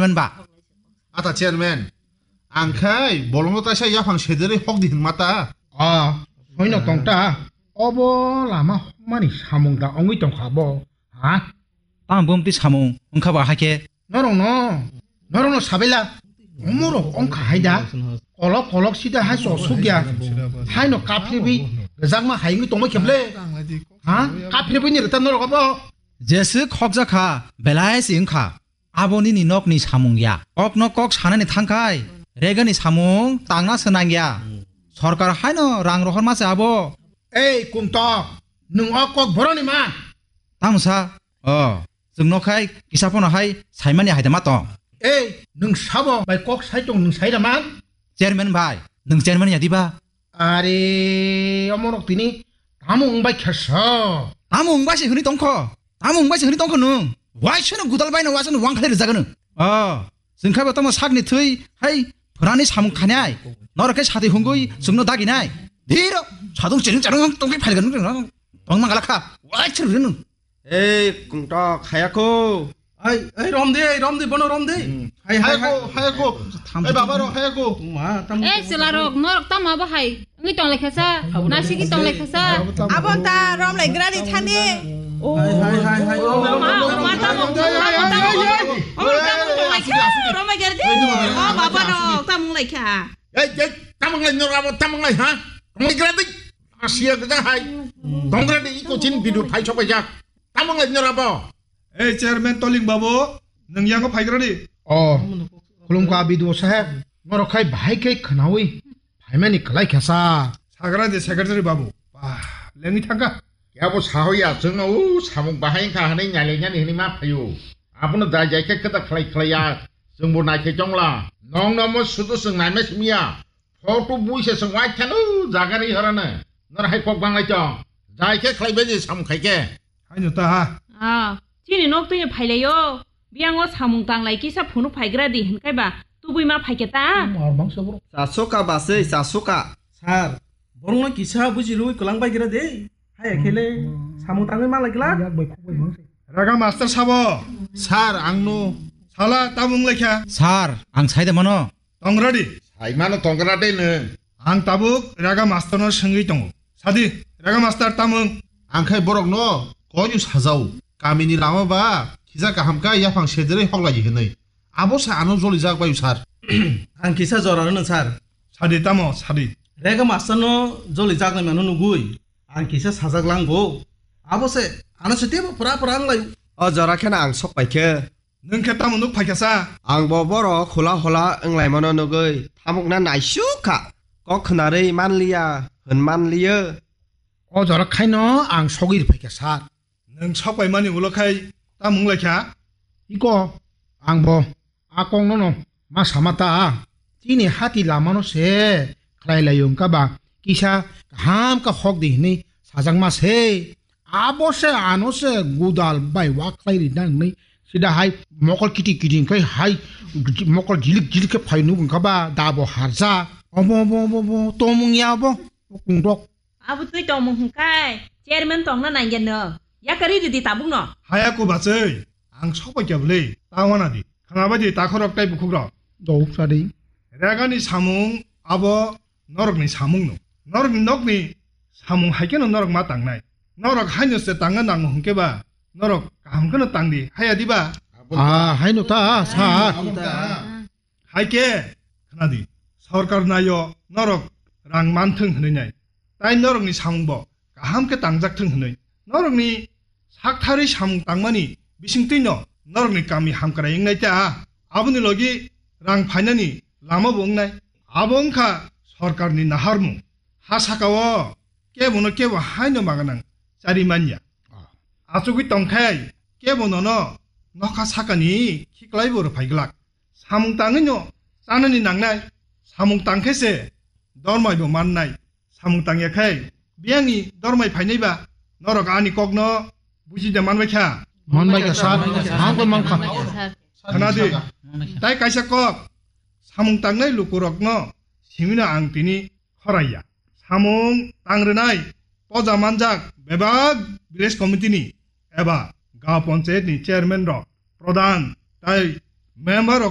chairman ba ata chairman angkai bolong ta sa yapang sedere hok di mata hoino tongta obo lama mani samung da ongui tong khabo ha tang bom ti samung ongkha ba haike 너롱노 사벨라 어머로 엉카 하이다 콜럭 시다 하이소 수기야 하이노 카피비 장마 하이기 동마 켐레 하 카피비니 일단 너로 가봐 jesu khokja kha belai sing kha aboni ni nok ni samung ya ok no kok sanani thangkai regani samung tangna senangya sarkar haino rang rohor ma abo 에이 꿈떡 능 어꼭 버러니 마 tamsa jungno khai kisapono hai saimani haida ma to 에이 능 사버 마이 꼭 사이동 능 사이다만 chairman bhai nung chairman ya diba 아리 어머로 뛰니 다무 웅바이 켰어 tamung ba si huni tongkho nung wai chuna gudal bai na wasan wang khale jaganu jungkha ba tamo sakni thui hai phurani samung khanai norake sati hungui jungno daginai dhiro sadung charung tongkai phalgan tongma galakha wai churun 에이 꿍떡 하야코 ai romde bono romde 하야고 에 바바로 하야고 Eh selarok norok tam apa hai ngi tong lekhasa nasi ki tong lekhasa abon ta rom lai grani thani hai ma tam tong rom lai gardi baba no tam lai kha tamang lai ha ngi gradik asia ka hai tong gradik iko chin bidu phai chok ba jak tamang lai norabo 에이 chairman tolling babo nang yang ko phaigrani 콜롬과 비도 사해 너로 카이 바이케 khnawi 파이마니 클라이 캬사 사그라데 secretary babo 랭이 탕가 야보 사호야 정어 사몽 바하인 카 하네 냐레냐 니니 마 파요 아부노 다 자이케 크다 클라이야 정보 나케 정라 농노모 수도 성 나메 스미야 포토 부이세 성 와이찬우 자가리 허라네 너라 하이 꼭 방라이죠 자이케 클라이베지 사몽 카이케 하이노다 chini nok tu phailayo biango samung tang lai ki sa phunu phaigra di hen kai ba tu bui ma phaiketa 사소카 바스 사소카 sar borong na kisa bujilu kolang bai gira de hai khele samung tang ma lagila raga master sabo 살 앙노 sala tamung lekha sar ang saida mano tongradi 사이마노 동그라데는 ang tabuk raga master no sengui tongo sadi raga master tamung 앙카이 보럭노 거주 사자우 까미니 라마바 기자가 함까 야팡 세들의 혹라지 흔의 아보사 아노 졸리 작바유 살 ang kisa jorano sar sadi tamo sadi rega masano joli jagna manu nugui ang kisa sajaglang go abose ano setiap pura ang layu 어저라케나 앙 속바이케 nengke tamung nuk phaikasa 앙 버버로 홀라 응라이머노 너거이 타목나 나이슈카 거크나레 만리야 흔만리여 저라 카이노 앙 속이 파이캬사 neng chokbai mani ulokai tamung lekha 이거 앙보 아꽁노노 마 사마타 티니 하티 라마노세 클라이라용까바 기샤 함까 혹디니 사장마세 아보세 아노세 구달 바이 와클라이리 난니 시다 하이 모컬 키티 카이 하이 모컬 질릭 파이누군까바 다보 하자 어머머머머 또뭉야보 꿍독 abu tu tong mung kai chairman tong na nang yen no yakari di tabung no 하야코 바스이 앙 chokbai kyable tawanadi khanabaji takhorok tai bukhugra 도욱사리 라가니 사몽 아버 너럭니 사몽노 너럭니 넉니 사몽 하이케는 너럭 마땅나이 너럭 하이너스 땅은 낭 hunke바 너럭 감그는 땅디 하야디바 아 하이노타 사 하이케 khana디 सरकार नायो नरक रां मानथों हनैनाय ताइ नरकनि सामुंब गाहामके तांजाकथों हनै नरकनि साकथारि सामुं तांमानि बिसिंतैनो नरकनि कामि हामकारा इंनायता आबुनि लगी रां फाइनानि लामा बुंनाय आबंखा सरकारनि नाहारमु हा साकाव केबोनो केबो हायनो मागानां जारिमानिया आचुगि तंखाय केबोनो नखा साकानि खिक्लायबोर फाइगलाक सामुं ताङैनो जानोनि नांनाय सामुं तांखेसे दरमायबो माननाय सामुं तांयाखाय बियांनि दरमाय फाइनायबा नरक आनि कगनो बुजिदे मानबायखा मानबायखा सा आंबो मानखा खोनादि ताइ कायसा कक सामुं तांनाय लुकुरकनो सिमिना आं तिनि खराया सामुं तांग्रोनाय पजा मानजाक बेबाग विलेज कमिटिनि एबा गाव पन्चायतनि चेयारमेन रक प्रधान ताइ मेम्बर